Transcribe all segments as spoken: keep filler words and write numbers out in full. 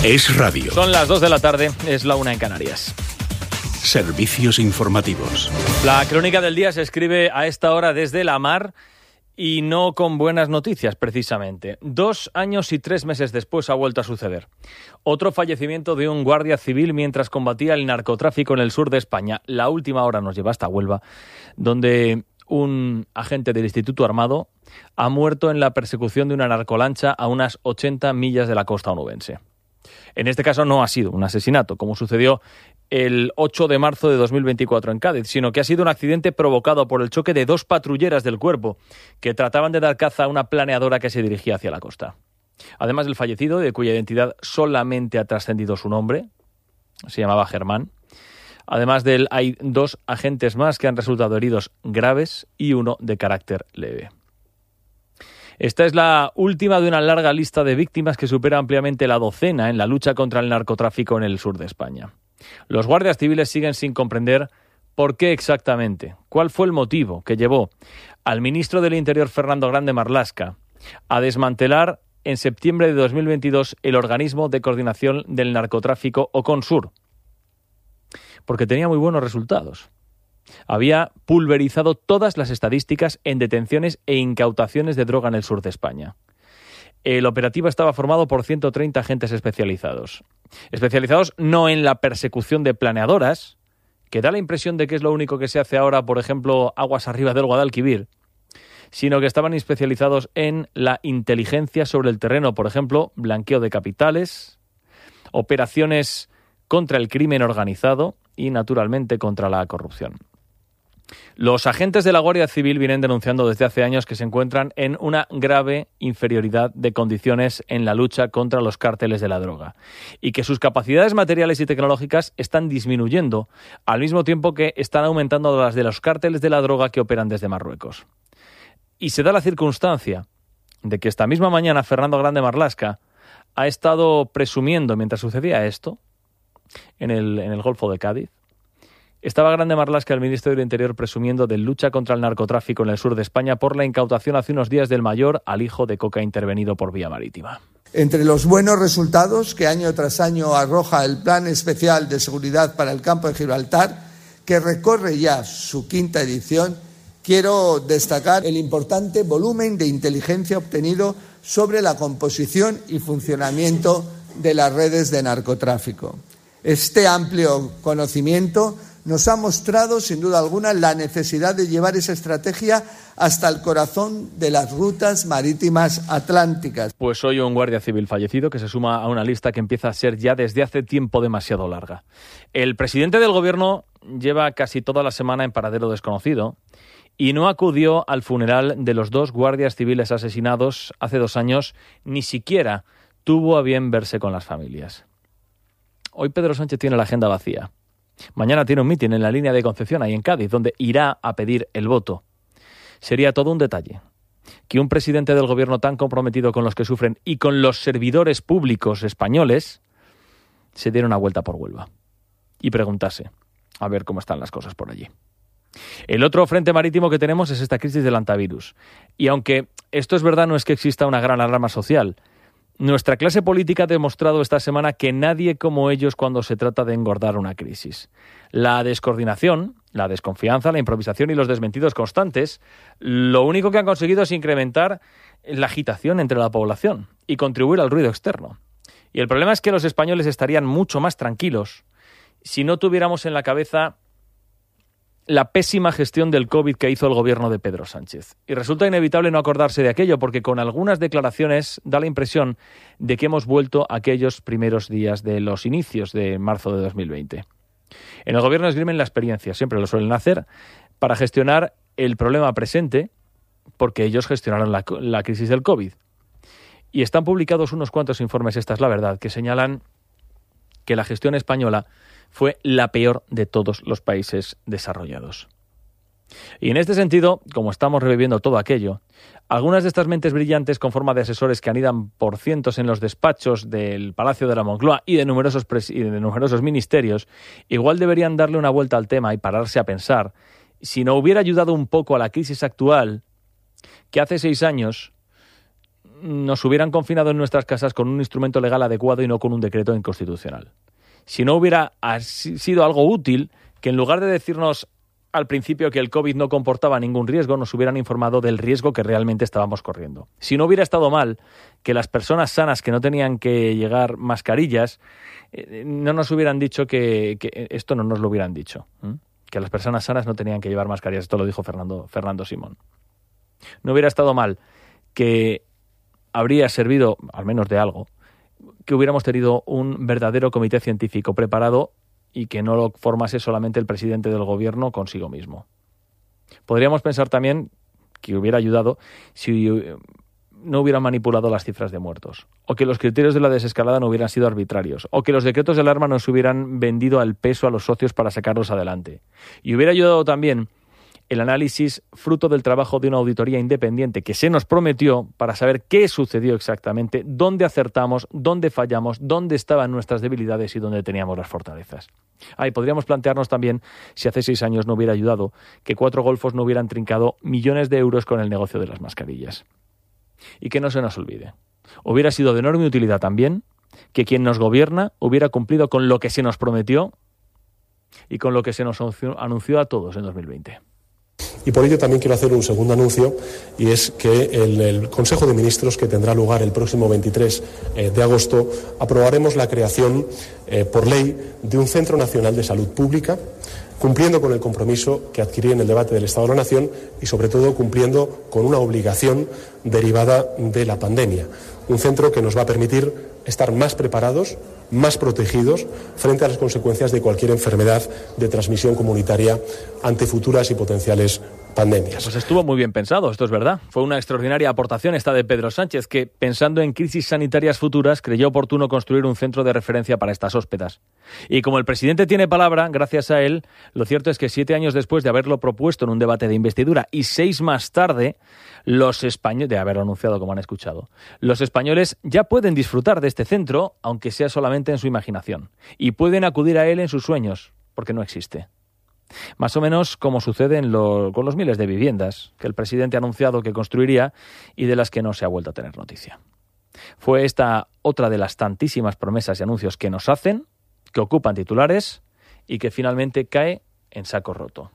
Es radio. Son las dos de la tarde, es la una en Canarias. Servicios informativos. La crónica del día se escribe a esta hora desde la mar y no con buenas noticias, precisamente. Dos años y tres meses después ha vuelto a suceder. Otro fallecimiento de un guardia civil mientras combatía el narcotráfico en el sur de España. La última hora nos lleva hasta Huelva, donde un agente del Instituto Armado ha muerto en la persecución de una narcolancha a unas ochenta millas de la costa onubense. En este caso no ha sido un asesinato, como sucedió el ocho de marzo de dos mil veinticuatro en Cádiz, sino que ha sido un accidente provocado por el choque de dos patrulleras del cuerpo que trataban de dar caza a una planeadora que se dirigía hacia la costa. Además del fallecido, de cuya identidad solamente ha trascendido su nombre, se llamaba Germán. Además de él, hay dos agentes más que han resultado heridos graves y uno de carácter leve. Esta es la última de una larga lista de víctimas que supera ampliamente la docena en la lucha contra el narcotráfico en el sur de España. Los guardias civiles siguen sin comprender por qué exactamente, cuál fue el motivo que llevó al ministro del Interior, Fernando Grande Marlaska, a desmantelar en septiembre de dos mil veintidós el organismo de coordinación del narcotráfico OCONSUR, porque tenía muy buenos resultados. Había pulverizado todas las estadísticas en detenciones e incautaciones de droga en el sur de España. El operativo estaba formado por ciento treinta agentes especializados. Especializados no en la persecución de planeadoras, que da la impresión de que es lo único que se hace ahora, por ejemplo, aguas arriba del Guadalquivir, sino que estaban especializados en la inteligencia sobre el terreno, por ejemplo, blanqueo de capitales, operaciones contra el crimen organizado y, naturalmente, contra la corrupción. Los agentes de la Guardia Civil vienen denunciando desde hace años que se encuentran en una grave inferioridad de condiciones en la lucha contra los cárteles de la droga y que sus capacidades materiales y tecnológicas están disminuyendo al mismo tiempo que están aumentando las de los cárteles de la droga que operan desde Marruecos. Y se da la circunstancia de que esta misma mañana Fernando Grande Marlaska ha estado presumiendo, mientras sucedía esto, en el, en el Golfo de Cádiz, estaba Grande Marlaska, el ministro del Interior, presumiendo de lucha contra el narcotráfico en el sur de España por la incautación hace unos días del mayor al hijo de coca intervenido por vía marítima. Entre los buenos resultados que año tras año arroja el Plan Especial de Seguridad para el Campo de Gibraltar, que recorre ya su quinta edición, quiero destacar el importante volumen de inteligencia obtenido sobre la composición y funcionamiento de las redes de narcotráfico. Este amplio conocimiento nos ha mostrado, sin duda alguna, la necesidad de llevar esa estrategia hasta el corazón de las rutas marítimas atlánticas. Pues hoy un guardia civil fallecido que se suma a una lista que empieza a ser ya desde hace tiempo demasiado larga. El presidente del gobierno lleva casi toda la semana en paradero desconocido y no acudió al funeral de los dos guardias civiles asesinados hace dos años, ni siquiera tuvo a bien verse con las familias. Hoy Pedro Sánchez tiene la agenda vacía. Mañana tiene un mitin en la línea de Concepción, ahí en Cádiz, donde irá a pedir el voto. Sería todo un detalle que un presidente del gobierno tan comprometido con los que sufren y con los servidores públicos españoles se diera una vuelta por Huelva y preguntase a ver cómo están las cosas por allí. El otro frente marítimo que tenemos es esta crisis del hantavirus. Y aunque esto es verdad, no es que exista una gran alarma social. Nuestra clase política ha demostrado esta semana que nadie como ellos cuando se trata de engordar una crisis. La descoordinación, la desconfianza, la improvisación y los desmentidos constantes, lo único que han conseguido es incrementar la agitación entre la población y contribuir al ruido externo. Y el problema es que los españoles estarían mucho más tranquilos si no tuviéramos en la cabeza la pésima gestión del COVID que hizo el gobierno de Pedro Sánchez. Y resulta inevitable no acordarse de aquello, porque con algunas declaraciones da la impresión de que hemos vuelto a aquellos primeros días de los inicios de marzo de dos mil veinte. En el gobierno esgrimen la experiencia, siempre lo suelen hacer, para gestionar el problema presente, porque ellos gestionaron la, la crisis del COVID. Y están publicados unos cuantos informes, esta es la verdad, que señalan que la gestión española fue la peor de todos los países desarrollados. Y en este sentido, como estamos reviviendo todo aquello, algunas de estas mentes brillantes con forma de asesores que anidan por cientos en los despachos del Palacio de la Moncloa y de numerosos, pres- y de numerosos ministerios, igual deberían darle una vuelta al tema y pararse a pensar si no hubiera ayudado un poco a la crisis actual que hace seis años nos hubieran confinado en nuestras casas con un instrumento legal adecuado y no con un decreto inconstitucional. Si no hubiera sido algo útil, que en lugar de decirnos al principio que el COVID no comportaba ningún riesgo, nos hubieran informado del riesgo que realmente estábamos corriendo. Si no hubiera estado mal que las personas sanas que no tenían que llevar mascarillas, eh, no nos hubieran dicho que, que esto no nos lo hubieran dicho, ¿eh? Que las personas sanas no tenían que llevar mascarillas. Esto lo dijo Fernando, Fernando Simón. No hubiera estado mal que habría servido, al menos de algo, que hubiéramos tenido un verdadero comité científico preparado y que no lo formase solamente el presidente del gobierno consigo mismo. Podríamos pensar también que hubiera ayudado si no hubieran manipulado las cifras de muertos, o que los criterios de la desescalada no hubieran sido arbitrarios, o que los decretos de alarma no se hubieran vendido al peso a los socios para sacarlos adelante. Y hubiera ayudado también el análisis fruto del trabajo de una auditoría independiente que se nos prometió para saber qué sucedió exactamente, dónde acertamos, dónde fallamos, dónde estaban nuestras debilidades y dónde teníamos las fortalezas. Ah, y podríamos plantearnos también si hace seis años no hubiera ayudado que cuatro golfos no hubieran trincado millones de euros con el negocio de las mascarillas. Y que no se nos olvide, hubiera sido de enorme utilidad también que quien nos gobierna hubiera cumplido con lo que se nos prometió y con lo que se nos anunció a todos en dos mil veinte. Y por ello también quiero hacer un segundo anuncio, y es que en el Consejo de Ministros, que tendrá lugar el próximo veintitrés de agosto, aprobaremos la creación eh, por ley de un Centro Nacional de Salud Pública, cumpliendo con el compromiso que adquirí en el debate del Estado de la Nación y, sobre todo, cumpliendo con una obligación derivada de la pandemia. Un centro que nos va a permitir estar más preparados, más protegidos frente a las consecuencias de cualquier enfermedad de transmisión comunitaria ante futuras y potenciales pandemias. Pues estuvo muy bien pensado, esto es verdad. Fue una extraordinaria aportación esta de Pedro Sánchez, que, pensando en crisis sanitarias futuras, creyó oportuno construir un centro de referencia para estas hóspedas. Y como el presidente tiene palabra, gracias a él, lo cierto es que siete años después de haberlo propuesto en un debate de investidura y seis más tarde, los españoles, de haberlo anunciado como han escuchado, los españoles ya pueden disfrutar de este centro, aunque sea solamente en su imaginación, y pueden acudir a él en sus sueños, porque no existe. Más o menos como sucede en lo, con los miles de viviendas que el presidente ha anunciado que construiría y de las que no se ha vuelto a tener noticia. Fue esta otra de las tantísimas promesas y anuncios que nos hacen, que ocupan titulares y que finalmente cae en saco roto.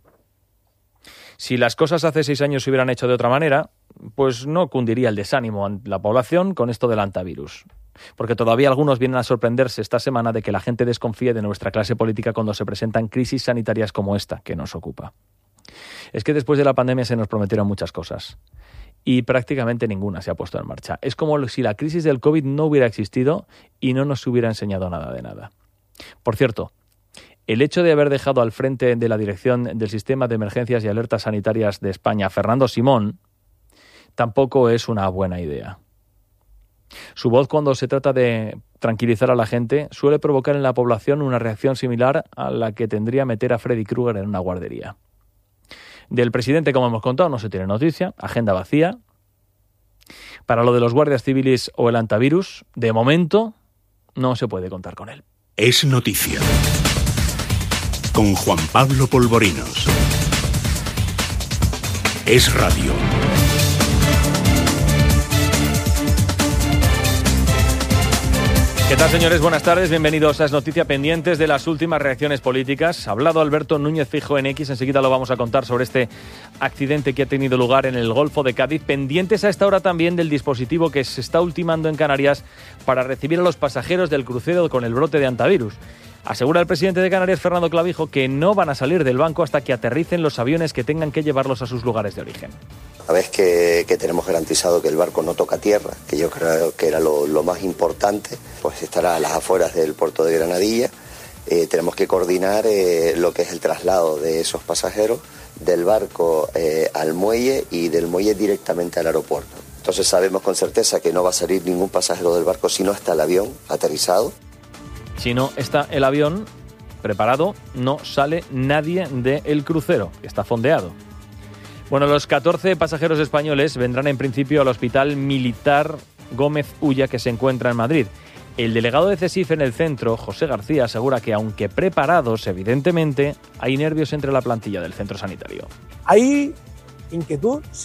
Si las cosas hace seis años se hubieran hecho de otra manera, pues no cundiría el desánimo en la población con esto del antivirus. Porque todavía algunos vienen a sorprenderse esta semana de que la gente desconfíe de nuestra clase política cuando se presentan crisis sanitarias como esta que nos ocupa. Es que después de la pandemia se nos prometieron muchas cosas y prácticamente ninguna se ha puesto en marcha. Es como si la crisis del COVID no hubiera existido y no nos hubiera enseñado nada de nada. Por cierto, el hecho de haber dejado al frente de la dirección del Sistema de Emergencias y Alertas Sanitarias de España a Fernando Simón tampoco es una buena idea. Su voz, cuando se trata de tranquilizar a la gente, suele provocar en la población una reacción similar a la que tendría meter a Freddy Krueger en una guardería. Del presidente, como hemos contado, no se tiene noticia, agenda vacía. Para lo de los guardias civiles o el antivirus, de momento, no se puede contar con él. Es noticia. Con Juan Pablo Polvorinos. Es radio. ¿Qué tal, señores? Buenas tardes, bienvenidos a Es Noticia, pendientes de las últimas reacciones políticas. Ha hablado Alberto Núñez Feijóo en X, enseguida lo vamos a contar sobre este accidente que ha tenido lugar en el Golfo de Cádiz. Pendientes a esta hora también del dispositivo que se está ultimando en Canarias para recibir a los pasajeros del crucero con el brote de antivirus. Asegura el presidente de Canarias, Fernando Clavijo, que no van a salir del banco hasta que aterricen los aviones que tengan que llevarlos a sus lugares de origen. Una vez que, que tenemos garantizado que el barco no toca tierra, que yo creo que era lo, lo más importante, pues estará a las afueras del puerto de Granadilla. Eh, tenemos que coordinar eh, lo que es el traslado de esos pasajeros del barco eh, al muelle y del muelle directamente al aeropuerto. Entonces sabemos con certeza que no va a salir ningún pasajero del barco si no está el avión aterrizado. Si no está el avión preparado, no sale nadie del crucero, que está fondeado. Bueno, los catorce pasajeros españoles vendrán en principio al Hospital Militar Gómez Ulla, que se encuentra en Madrid. El delegado de CESIF en el centro, José García, asegura que, aunque preparados, evidentemente, hay nervios entre la plantilla del centro sanitario. ¿Hay inquietud? Sí.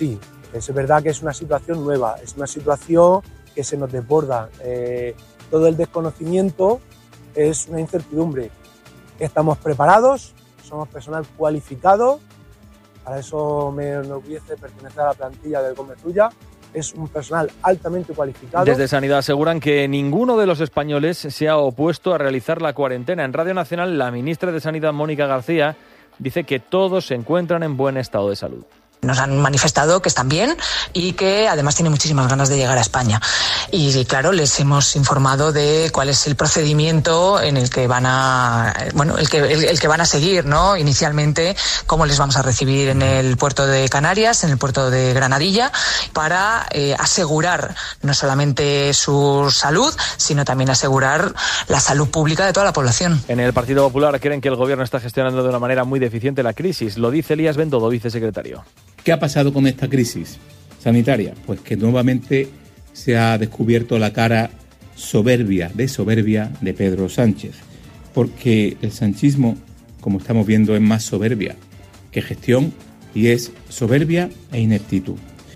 Es verdad que es una situación nueva, es una situación que se nos desborda. Eh, todo el desconocimiento es una incertidumbre. Estamos preparados, somos personal cualificado, para eso me enorgullece pertenecer a la plantilla del Gómez-Ulla. Es un personal altamente cualificado. Desde Sanidad aseguran que ninguno de los españoles se ha opuesto a realizar la cuarentena. En Radio Nacional, la ministra de Sanidad, Mónica García, dice que todos se encuentran en buen estado de salud. Nos han manifestado que están bien y que además tienen muchísimas ganas de llegar a España. Y claro, les hemos informado de cuál es el procedimiento en el que van a, bueno, el que, el, el que van a seguir, ¿no? Inicialmente, cómo les vamos a recibir en el puerto de Canarias, en el puerto de Granadilla, para eh, asegurar no solamente su salud, sino también asegurar la salud pública de toda la población. En el Partido Popular creen que el gobierno está gestionando de una manera muy deficiente la crisis. Lo dice Elías Bendodo, vicesecretario. ¿Qué ha pasado con esta crisis sanitaria? Pues que nuevamente se ha descubierto la cara soberbia, de soberbia de Pedro Sánchez, porque el sanchismo, como estamos viendo, es más soberbia que gestión y es soberbia e ineptitud.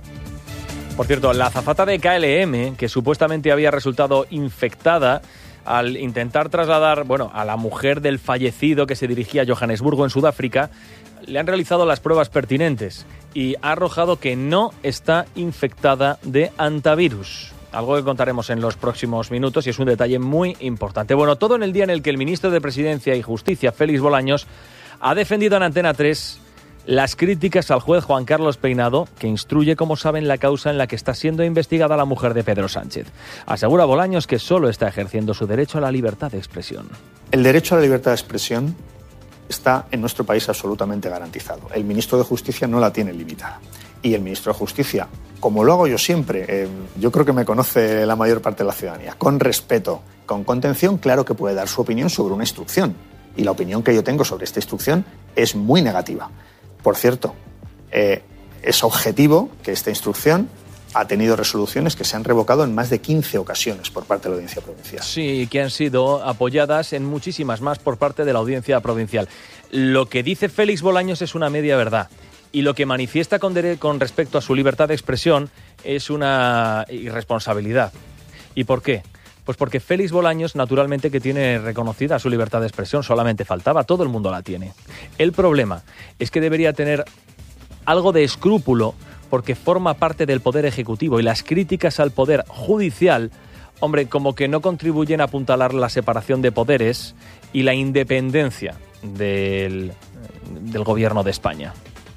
Por cierto, la azafata de K L M, que supuestamente había resultado infectada al intentar trasladar, bueno, a la mujer del fallecido que se dirigía a Johannesburgo, en Sudáfrica, le han realizado las pruebas pertinentes y ha arrojado que no está infectada de antivirus. Algo que contaremos en los próximos minutos y es un detalle muy importante. Bueno, todo en el día en el que el ministro de Presidencia y Justicia, Félix Bolaños, ha defendido en Antena tres las críticas al juez Juan Carlos Peinado, que instruye, como saben, la causa en la que está siendo investigada la mujer de Pedro Sánchez. Asegura Bolaños que solo está ejerciendo su derecho a la libertad de expresión. El derecho a la libertad de expresión está en nuestro país absolutamente garantizado. El ministro de Justicia no la tiene limitada. Y el ministro de Justicia, como lo hago yo siempre, eh, yo creo que me conoce la mayor parte de la ciudadanía, con respeto, con contención, claro que puede dar su opinión sobre una instrucción. Y la opinión que yo tengo sobre esta instrucción es muy negativa. Por cierto, eh, es objetivo que esta instrucción ha tenido resoluciones que se han revocado en más de quince ocasiones por parte de la Audiencia Provincial. Sí, que han sido apoyadas en muchísimas más por parte de la Audiencia Provincial. Lo que dice Félix Bolaños es una media verdad y lo que manifiesta con, dere- con respecto a su libertad de expresión es una irresponsabilidad. ¿Y por qué? Pues porque Félix Bolaños, naturalmente, que tiene reconocida su libertad de expresión, solamente faltaba, todo el mundo la tiene. El problema es que debería tener algo de escrúpulo porque forma parte del Poder Ejecutivo y las críticas al Poder Judicial, hombre, como que no contribuyen a apuntalar la separación de poderes y la independencia del, del Gobierno de España.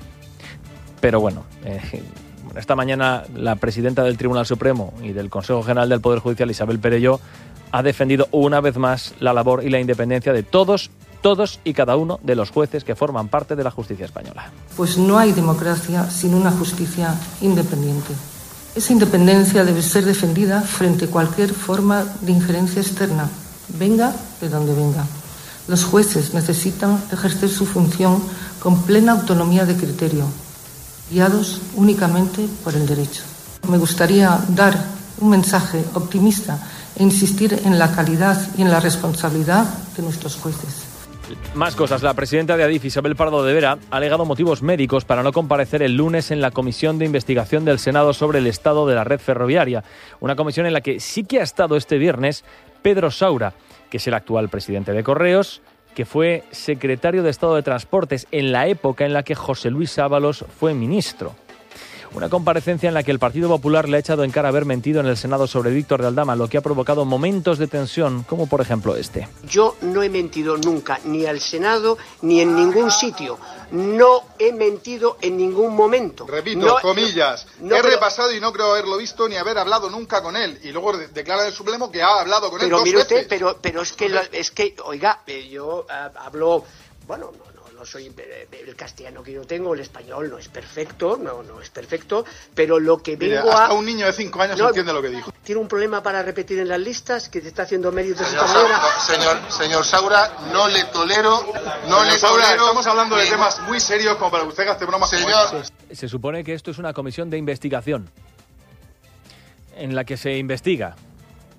Pero bueno, eh, esta mañana la presidenta del Tribunal Supremo y del Consejo General del Poder Judicial, Isabel Perelló, ha defendido una vez más la labor y la independencia de todos todos y cada uno de los jueces que forman parte de la justicia española. Pues no hay democracia sin una justicia independiente. Esa independencia debe ser defendida frente a cualquier forma de injerencia externa, venga de donde venga. Los jueces necesitan ejercer su función con plena autonomía de criterio, guiados únicamente por el derecho. Me gustaría dar un mensaje optimista e insistir en la calidad y en la responsabilidad de nuestros jueces. Más cosas. La presidenta de Adif, Isabel Pardo de Vera, ha alegado motivos médicos para no comparecer el lunes en la comisión de investigación del Senado sobre el estado de la red ferroviaria. Una comisión en la que sí que ha estado este viernes Pedro Saura, que es el actual presidente de Correos, que fue secretario de Estado de Transportes en la época en la que José Luis Ábalos fue ministro. Una comparecencia en la que el Partido Popular le ha echado en cara haber mentido en el Senado sobre Víctor de Aldama, lo que ha provocado momentos de tensión, como por ejemplo este. Yo no he mentido nunca, ni al Senado, ni en ningún sitio. No he mentido en ningún momento. Repito, no, comillas, no, no, he pero, repasado y no creo haberlo visto ni haber hablado nunca con él. Y luego de, declara el Supremo que ha hablado con pero él dos mire usted, veces. Pero, pero es que, es que, oiga, yo uh, hablo, bueno, no, no, no soy, el castellano que yo tengo, el español no es perfecto, no, no es perfecto, pero lo que vengo Mire, hasta a... un niño de cinco años no entiende lo que dijo. ¿Tiene un problema para repetir en las listas que te está haciendo méritos de Señor, esta manera? no, señor, señor Saura, no le tolero, no señor le Saura, tolero... Estamos hablando de temas muy serios como para que usted gaste bromas señor. Como estas. Se supone que esto es una comisión de investigación en la que se investiga.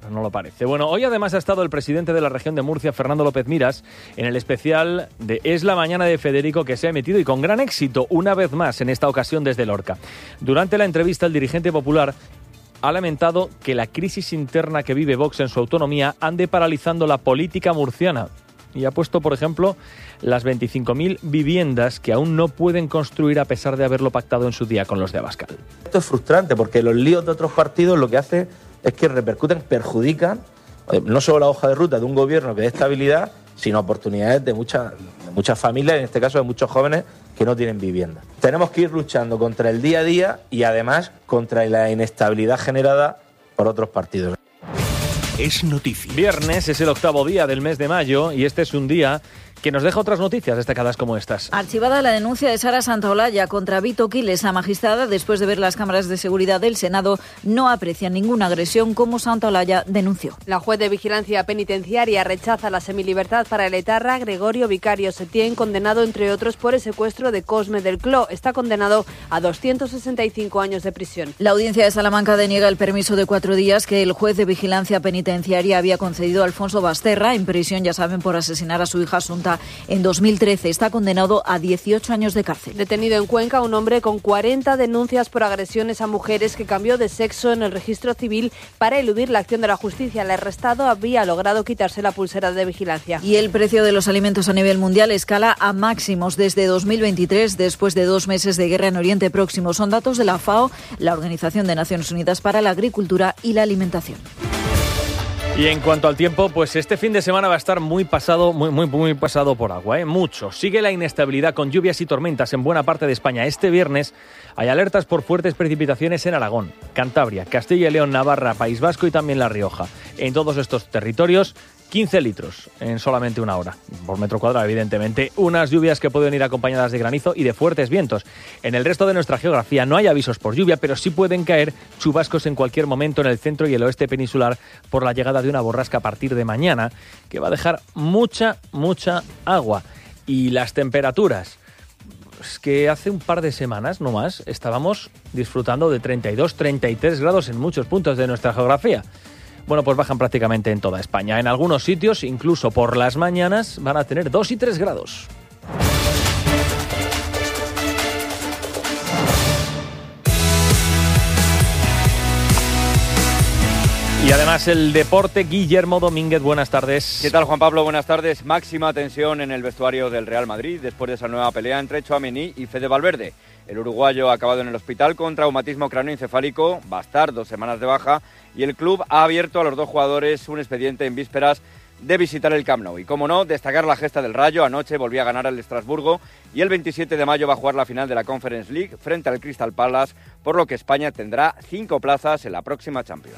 no lo parece. Bueno, hoy además ha estado el presidente de la región de Murcia, Fernando López Miras, en el especial de Es la mañana de Federico, que se ha emitido y con gran éxito una vez más, en esta ocasión desde Lorca. Durante la entrevista, el dirigente popular ha lamentado que la crisis interna que vive Vox en su autonomía ande paralizando la política murciana y ha puesto, por ejemplo, las veinticinco mil viviendas que aún no pueden construir a pesar de haberlo pactado en su día con los de Abascal. Esto es frustrante porque los líos de otros partidos lo que hace es que repercuten, perjudican no solo la hoja de ruta de un gobierno que dé estabilidad, sino oportunidades de muchas, de muchas familias, en este caso de muchos jóvenes que no tienen vivienda. Tenemos que ir luchando contra el día a día y además contra la inestabilidad generada por otros partidos. Es noticia. Viernes es el octavo día del mes de mayo y este es un día que nos deja otras noticias destacadas como estas. Archivada la denuncia de Sara Santaolalla contra Vito Quiles, la magistrada, después de ver las cámaras de seguridad del Senado, no aprecia ninguna agresión como Santaolalla denunció. La juez de vigilancia penitenciaria rechaza la semilibertad para el etarra Gregorio Vicario Setién, condenado entre otros por el secuestro de Cosme del Cló. Está condenado a doscientos sesenta y cinco años de prisión. La audiencia de Salamanca deniega el permiso de cuatro días que el juez de vigilancia penitenciaria había concedido a Alfonso Basterra, en prisión, ya saben, por asesinar a su hija Asunta en dos mil trece. Está condenado a dieciocho años de cárcel. Detenido en Cuenca un hombre con cuarenta denuncias por agresiones a mujeres que cambió de sexo en el registro civil para eludir la acción de la justicia. El arrestado había logrado quitarse la pulsera de vigilancia. Y el precio de los alimentos a nivel mundial escala a máximos desde dos mil veintitrés, después de dos meses de guerra en Oriente Próximo. Son datos de la FAO, la Organización de Naciones Unidas para la Agricultura y la Alimentación. Y en cuanto al tiempo, pues este fin de semana va a estar muy pasado, muy, muy, muy pasado por agua, ¿eh? Mucho. Sigue la inestabilidad con lluvias y tormentas en buena parte de España. Este viernes hay alertas por fuertes precipitaciones en Aragón, Cantabria, Castilla y León, Navarra, País Vasco y también La Rioja. En todos estos territorios, quince litros en solamente una hora, por metro cuadrado, evidentemente. Unas lluvias que pueden ir acompañadas de granizo y de fuertes vientos. En el resto de nuestra geografía no hay avisos por lluvia, pero sí pueden caer chubascos en cualquier momento en el centro y el oeste peninsular por la llegada de una borrasca a partir de mañana, que va a dejar mucha, mucha agua. Y las temperaturas, es que hace un par de semanas no más estábamos disfrutando de treinta y dos, treinta y tres grados en muchos puntos de nuestra geografía. Bueno, pues bajan prácticamente en toda España. En algunos sitios, incluso por las mañanas, van a tener dos y tres grados. Y además el deporte, Guillermo Domínguez, buenas tardes. ¿Qué tal, Juan Pablo? Buenas tardes. Máxima tensión en el vestuario del Real Madrid después de esa nueva pelea entre Tchouaméni y Fede Valverde. El uruguayo ha acabado en el hospital con traumatismo cráneoencefálico, va a estar dos semanas de baja y el club ha abierto a los dos jugadores un expediente en vísperas de visitar el Camp Nou. Y como no, destacar la gesta del Rayo. Anoche volvió a ganar al Estrasburgo y el veintisiete de mayo va a jugar la final de la Conference League frente al Crystal Palace, por lo que España tendrá cinco plazas en la próxima Champions.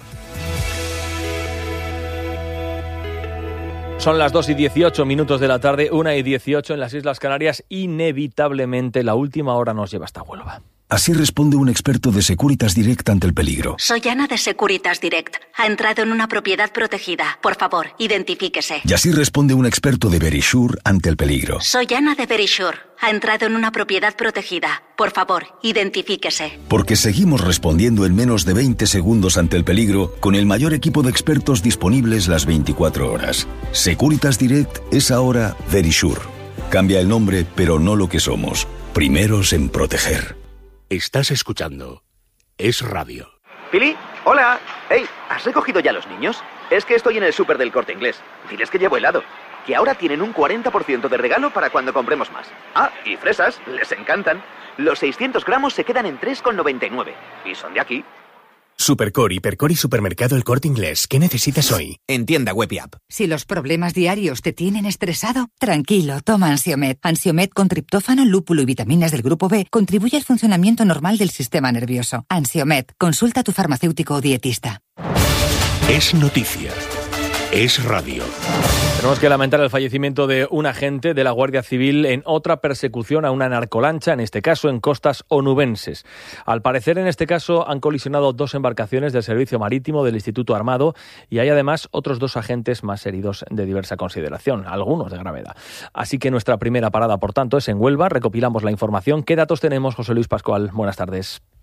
Son las dos y dieciocho minutos de la tarde, una y dieciocho en las Islas Canarias. Inevitablemente la última hora nos lleva hasta Huelva. Así responde un experto de Securitas Direct ante el peligro. Soy Ana de Securitas Direct. Ha entrado en una propiedad protegida. Por favor, identifíquese. Y así responde un experto de Verisure ante el peligro. Soy Ana de Verisure. Ha entrado en una propiedad protegida. Por favor, identifíquese. Porque seguimos respondiendo en menos de veinte segundos ante el peligro con el mayor equipo de expertos disponibles las veinticuatro horas. Securitas Direct es ahora Verisure. Cambia el nombre, pero no lo que somos. Primeros en proteger. Estás escuchando Es Radio. Pili, hola. Hey, ¿has recogido ya a los niños? Es que estoy en el súper del Corte Inglés. Diles que llevo helado. Que ahora tienen un cuarenta por ciento de regalo para cuando compremos más. Ah, y fresas, les encantan. Los seiscientos gramos se quedan en tres con noventa y nueve. Y son de aquí. Supercore, Hipercore y Supermercado El Corte Inglés. ¿Qué necesitas hoy? En tienda web y app. Si los problemas diarios te tienen estresado, tranquilo, toma Ansiomed. Ansiomed con triptófano, lúpulo y vitaminas del grupo B contribuye al funcionamiento normal del sistema nervioso. Ansiomed, consulta a tu farmacéutico o dietista. Es noticia. Es radio. Tenemos que lamentar el fallecimiento de un agente de la Guardia Civil en otra persecución a una narcolancha, en este caso en costas onubenses. Al parecer, en este caso, han colisionado dos embarcaciones del Servicio Marítimo del Instituto Armado y hay además otros dos agentes más heridos de diversa consideración, algunos de gravedad. Así que nuestra primera parada, por tanto, es en Huelva. Recopilamos la información. ¿Qué datos tenemos, José Luis Pascual? Buenas tardes.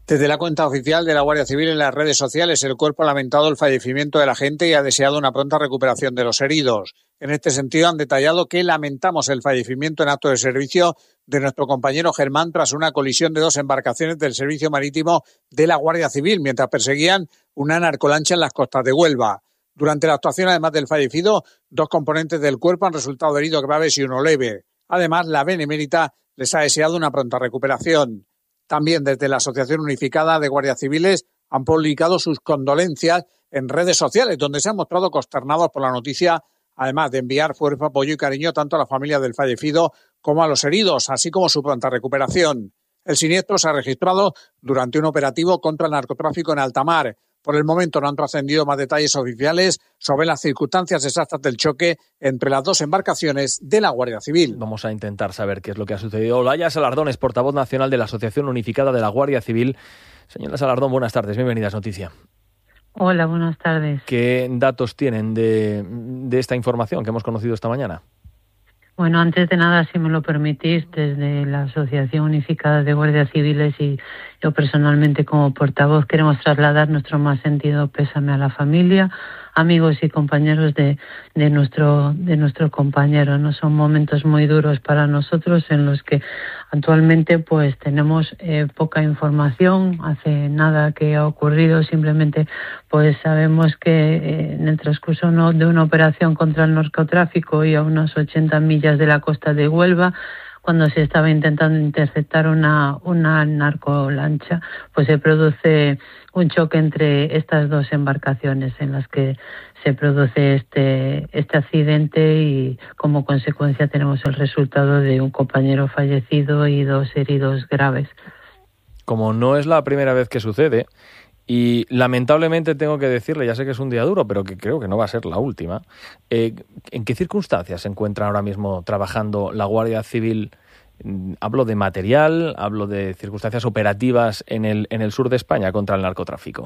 Desde la cuenta oficial de la Guardia Civil en las redes sociales, el cuerpo ha lamentado el fallecimiento del agente y ha deseado una pronta recuperación de los heridos. En este sentido, han detallado que lamentamos el fallecimiento en acto de servicio de nuestro compañero Germán tras una colisión de dos embarcaciones del Servicio Marítimo de la Guardia Civil mientras perseguían una narcolancha en las costas de Huelva. Durante la actuación, además del fallecido, dos componentes del cuerpo han resultado heridos graves y uno leve. Además, la Benemérita les ha deseado una pronta recuperación. También desde la Asociación Unificada de Guardias Civiles han publicado sus condolencias en redes sociales, donde se han mostrado consternados por la noticia, además de enviar fuerza, apoyo y cariño tanto a la familia del fallecido como a los heridos, así como su pronta recuperación. El siniestro se ha registrado durante un operativo contra el narcotráfico en alta mar. Por el momento no han trascendido más detalles oficiales sobre las circunstancias exactas del choque entre las dos embarcaciones de la Guardia Civil. Vamos a intentar saber qué es lo que ha sucedido. Olaya Salardón es portavoz nacional de la Asociación Unificada de la Guardia Civil. Señora Salardón, buenas tardes, bienvenidas a Noticia. Hola, buenas tardes. ¿Qué datos tienen de, de esta información que hemos conocido esta mañana? Bueno, antes de nada, si me lo permitís, desde la Asociación Unificada de Guardias Civiles y yo personalmente como portavoz queremos trasladar nuestro más sentido pésame a la familia, amigos y compañeros de, de nuestro de nuestro compañero. No son momentos muy duros para nosotros en los que actualmente pues tenemos eh, poca información. Hace nada que ha ocurrido, simplemente pues sabemos que eh, en el transcurso no, de una operación contra el narcotráfico y a unas ochenta millas de la costa de Huelva, cuando se estaba intentando interceptar una, una narcolancha, pues se produce un choque entre estas dos embarcaciones en las que se produce este, este accidente y como consecuencia tenemos el resultado de un compañero fallecido y dos heridos graves. Como no es la primera vez que sucede, y lamentablemente tengo que decirle, ya sé que es un día duro, pero que creo que no va a ser la última, eh, ¿en qué circunstancias se encuentra ahora mismo trabajando la Guardia Civil? Hablo de material, hablo de circunstancias operativas en el, en el sur de España contra el narcotráfico.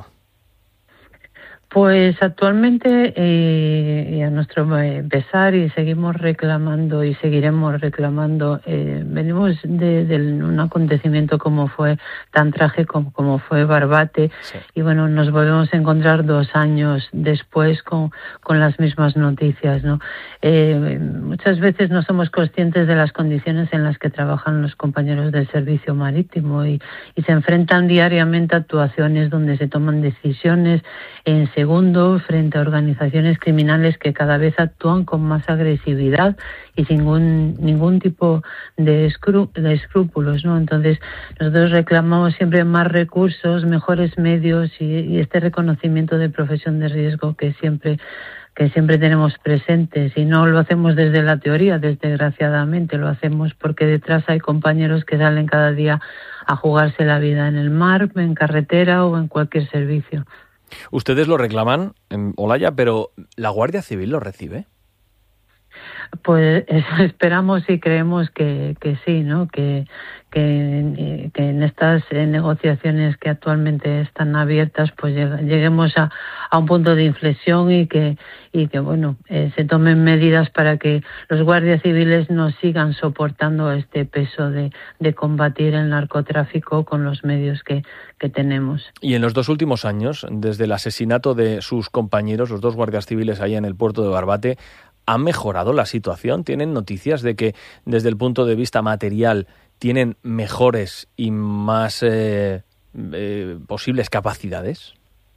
Pues actualmente eh, y a nuestro pesar y seguimos reclamando y seguiremos reclamando, eh, venimos de, de un acontecimiento como fue tan trágico como, como fue Barbate, sí. Y bueno, nos volvemos a encontrar dos años después con, con las mismas noticias, ¿no? Eh, muchas veces no somos conscientes de las condiciones en las que trabajan los compañeros del servicio marítimo y, y se enfrentan diariamente a actuaciones donde se toman decisiones en segundo frente a organizaciones criminales que cada vez actúan con más agresividad y sin ningún, ningún tipo de, escru- de escrúpulos, ¿no? Entonces, nosotros reclamamos siempre más recursos, mejores medios y, y este reconocimiento de profesión de riesgo que siempre que siempre tenemos presentes, y no lo hacemos desde la teoría, desgraciadamente, lo hacemos porque detrás hay compañeros que salen cada día a jugarse la vida en el mar, en carretera o en cualquier servicio. Ustedes lo reclaman en Olaya, pero ¿la Guardia Civil lo recibe? Pues esperamos y creemos que, que sí, ¿no? Que, que, que en estas negociaciones que actualmente están abiertas, pues lleguemos a, a un punto de inflexión y que, y que bueno, eh, se tomen medidas para que los guardias civiles no sigan soportando este peso de, de combatir el narcotráfico con los medios que, que tenemos. Y en los dos últimos años, desde el asesinato de sus compañeros, los dos guardias civiles ahí en el puerto de Barbate, ¿ha mejorado la situación? ¿Tienen noticias de que desde el punto de vista material tienen mejores y más eh, eh, posibles capacidades?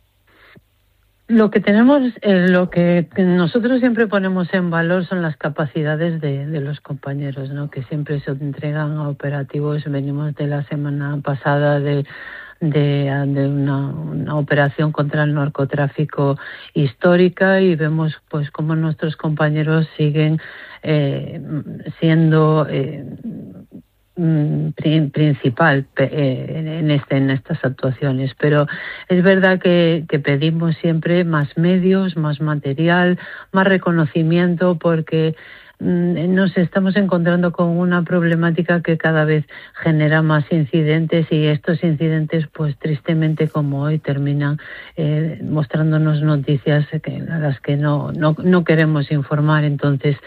Lo que tenemos, eh, lo que nosotros siempre ponemos en valor son las capacidades de, de los compañeros, ¿no? Que siempre se entregan a operativos. Venimos de la semana pasada de de, de una, una operación contra el narcotráfico histórica y vemos pues cómo nuestros compañeros siguen eh, siendo eh, principal en este en estas actuaciones, pero es verdad que, que pedimos siempre más medios, más material, más reconocimiento, porque nos estamos encontrando con una problemática que cada vez genera más incidentes y estos incidentes, pues tristemente como hoy, terminan eh, mostrándonos noticias que, a las que no, no, no queremos informar. Entonces,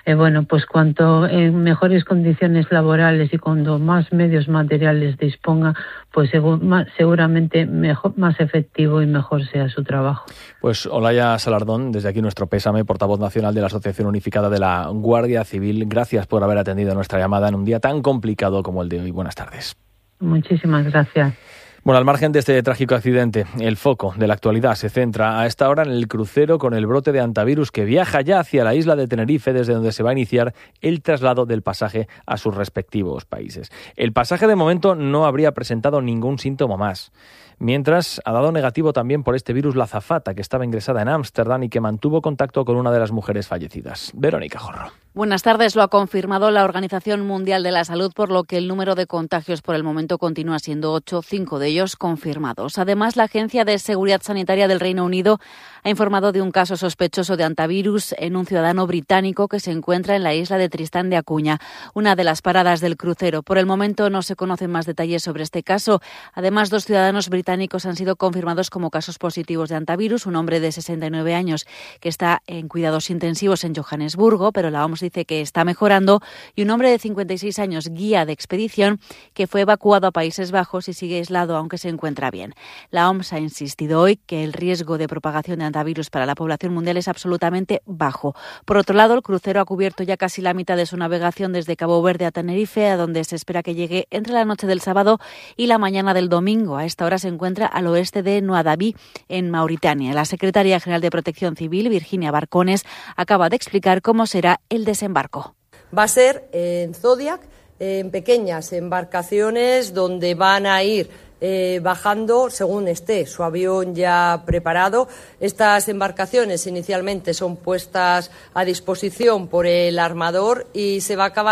eh, bueno, pues cuanto en mejores condiciones laborales y cuanto más medios materiales disponga, pues seguramente mejor, más efectivo y mejor sea su trabajo. Pues Olaya Salardón, desde aquí nuestro pésame, portavoz nacional de la Asociación Unificada de la Guardia Civil. Gracias por haber atendido nuestra llamada en un día tan complicado como el de hoy. Buenas tardes. Muchísimas gracias. Bueno, al margen de este trágico accidente, el foco de la actualidad se centra a esta hora en el crucero con el brote de hantavirus que viaja ya hacia la isla de Tenerife, desde donde se va a iniciar el traslado del pasaje a sus respectivos países. El pasaje de momento no habría presentado ningún síntoma más. Mientras, ha dado negativo también por este virus la azafata, que estaba ingresada en Ámsterdam y que mantuvo contacto con una de las mujeres fallecidas. Verónica Jorro. Buenas tardes. Lo ha confirmado la Organización Mundial de la Salud, por lo que el número de contagios por el momento continúa siendo ocho, cinco de ellos confirmados. Además, la Agencia de Seguridad Sanitaria del Reino Unido ha informado de un caso sospechoso de hantavirus en un ciudadano británico que se encuentra en la isla de Tristán de Acuña, una de las paradas del crucero. Por el momento no se conocen más detalles sobre este caso. Además, dos ciudadanos británicos han sido confirmados como casos positivos de hantavirus. Un hombre de sesenta y nueve años que está en cuidados intensivos en Johannesburgo, pero la O M S dice que está mejorando, y un hombre de cincuenta y seis años, guía de expedición, que fue evacuado a Países Bajos y sigue aislado, aunque se encuentra bien. La O M S ha insistido hoy que el riesgo de propagación de hantavirus para la población mundial es absolutamente bajo. Por otro lado, el crucero ha cubierto ya casi la mitad de su navegación desde Cabo Verde a Tenerife, a donde se espera que llegue entre la noche del sábado y la mañana del domingo. A esta hora se encuentra al oeste de Nuadhabi, en Mauritania. La secretaria general de Protección Civil, Virginia Barcones, acaba de explicar cómo será el desembarco. Va a ser en Zodiac, en pequeñas embarcaciones donde van a ir eh, bajando según esté su avión ya preparado. Estas embarcaciones inicialmente son puestas a disposición por el armador y se va a acabar